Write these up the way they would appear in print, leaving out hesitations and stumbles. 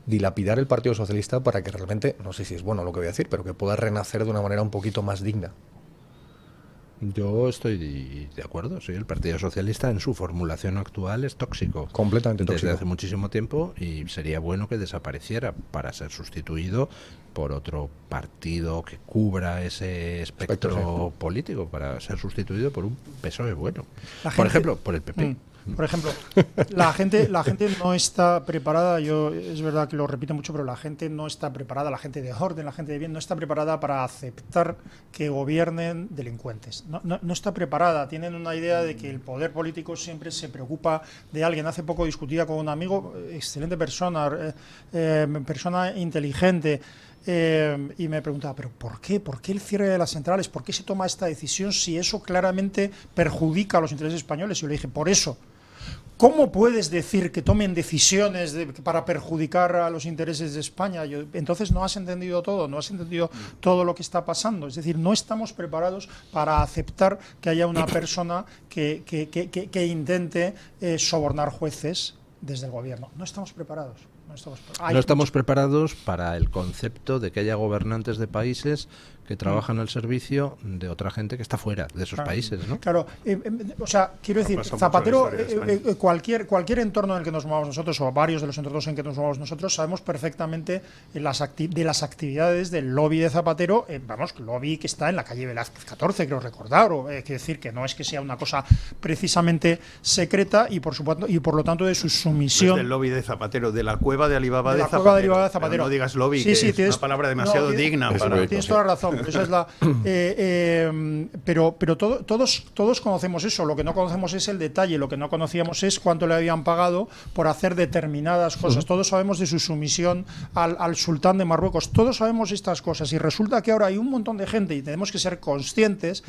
dilapidar el Partido Socialista para que realmente, no sé si es bueno lo que voy a decir, pero que pueda renacer de una manera un poquito más digna. Yo estoy de acuerdo, sí, el Partido Socialista en su formulación actual es tóxico. Completamente tóxico. Desde hace muchísimo tiempo, y sería bueno que desapareciera para ser sustituido por otro partido que cubra ese espectro político, para ser sustituido por un PSOE bueno. Por ejemplo, por el PP. Por ejemplo, la gente no está preparada, es verdad que lo repito mucho, pero la gente no está preparada, la gente de orden, la gente de bien, no está preparada para aceptar que gobiernen delincuentes. No está preparada, tienen una idea de que el poder político siempre se preocupa de alguien. Hace poco discutía con un amigo, excelente persona, persona inteligente, y me preguntaba, ¿pero por qué? ¿Por qué el cierre de las centrales? ¿Por qué se toma esta decisión si eso claramente perjudica a los intereses españoles? Y yo le dije, por eso. ¿Cómo puedes decir que tomen decisiones para perjudicar a los intereses de España? Entonces no has entendido todo, no has entendido todo lo que está pasando. Es decir, no estamos preparados para aceptar que haya una persona que intente sobornar jueces desde el gobierno. No estamos preparados. No estamos preparados para el concepto de que haya gobernantes de países que trabajan al servicio de otra gente que está fuera de esos países, ¿no? Claro, o sea, quiero decir, Zapatero, cualquier entorno en el que nos movamos nosotros, o varios de los entornos en que nos movamos nosotros, sabemos perfectamente de las actividades del lobby de Zapatero, lobby que está en la calle Velázquez 14, creo recordar, quiero decir que no es que sea una cosa precisamente secreta, y por supuesto, y por lo tanto de su sumisión. No es del lobby de Zapatero, de la cueva de Alibaba de Zapatero. Cueva de Alibaba de Zapatero. Pero no digas lobby, que es una palabra demasiado digna. Tienes toda la razón. Esa es la, pero todos conocemos eso. Lo que no conocemos es el detalle. Lo que no conocíamos es cuánto le habían pagado por hacer determinadas cosas. Todos sabemos de su sumisión al sultán de Marruecos. Todos sabemos estas cosas. Y resulta que ahora hay un montón de gente, y tenemos que ser conscientes,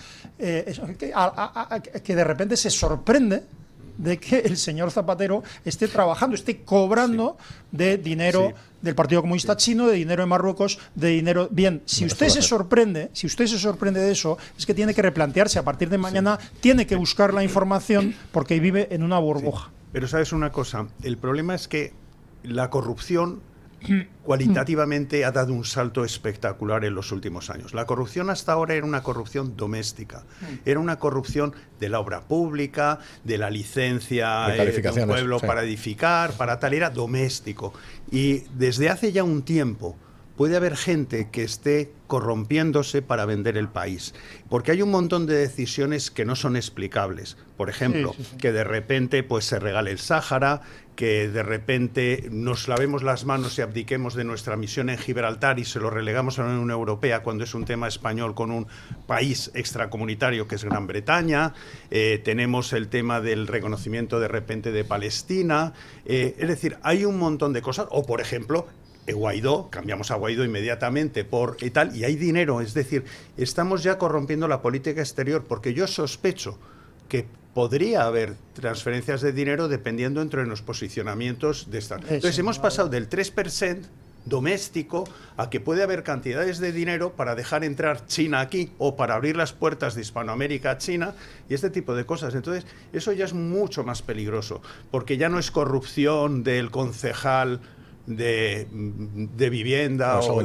que de repente se sorprende de que el señor Zapatero esté trabajando, esté cobrando de dinero del Partido Comunista Chino, de dinero de Marruecos, de dinero... Bien, si usted se sorprende de eso, es que tiene que replantearse a partir de mañana, tiene que buscar la información porque vive en una burbuja. Pero sabes una cosa, el problema es que la corrupción cualitativamente ha dado un salto espectacular en los últimos años. La corrupción hasta ahora era una corrupción doméstica, era una corrupción de la obra pública, de la licencia de un pueblo para edificar, para tal, era doméstico. Y desde hace ya un tiempo puede haber gente que esté corrompiéndose para vender el país, porque hay un montón de decisiones que no son explicables. Por ejemplo, que de repente pues se regale el Sáhara, que de repente nos lavemos las manos y abdiquemos de nuestra misión en Gibraltar y se lo relegamos a la Unión Europea cuando es un tema español con un país extracomunitario que es Gran Bretaña. Tenemos el tema del reconocimiento de repente de Palestina. Es decir, hay un montón de cosas. O, por ejemplo, Guaidó, cambiamos a Guaidó inmediatamente por y tal, y hay dinero. Es decir, estamos ya corrompiendo la política exterior, porque yo sospecho que podría haber transferencias de dinero dependiendo entre los posicionamientos de esta. Entonces hemos pasado del 3% doméstico a que puede haber cantidades de dinero para dejar entrar China aquí o para abrir las puertas de Hispanoamérica a China y este tipo de cosas. Entonces eso ya es mucho más peligroso, porque ya no es corrupción del concejal de vivienda o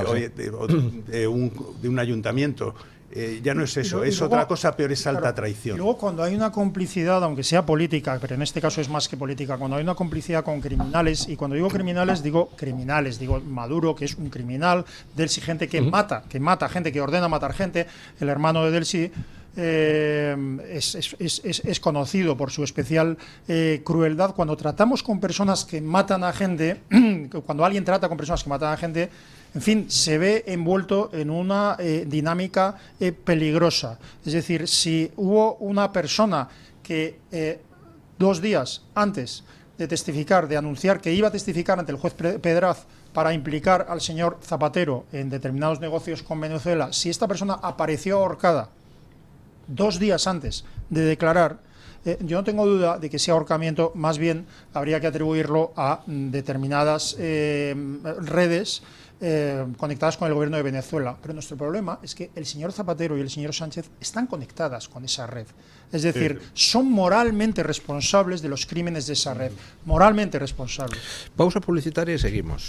de un ayuntamiento. Ya no es eso, es otra cosa peor, es alta traición. Luego, cuando hay una complicidad, aunque sea política, pero en este caso es más que política, cuando hay una complicidad con criminales, y cuando digo criminales, digo Maduro, que es un criminal, Delcy, gente que mata gente, que ordena matar gente, el hermano de Delcy es conocido por su especial crueldad. Cuando tratamos con personas que matan a gente, cuando alguien trata con personas que matan a gente, en fin, se ve envuelto en una dinámica peligrosa. Es decir, si hubo una persona que 2 días antes de testificar, de anunciar que iba a testificar ante el juez Pedraz para implicar al señor Zapatero en determinados negocios con Venezuela, si esta persona apareció ahorcada 2 días antes de declarar, yo no tengo duda de que ese ahorcamiento más bien habría que atribuirlo a determinadas redes conectadas con el gobierno de Venezuela. Pero nuestro problema es que el señor Zapatero y el señor Sánchez están conectadas con esa red. Es decir, son moralmente responsables de los crímenes de esa red. Moralmente responsables. Pausa publicitaria y seguimos.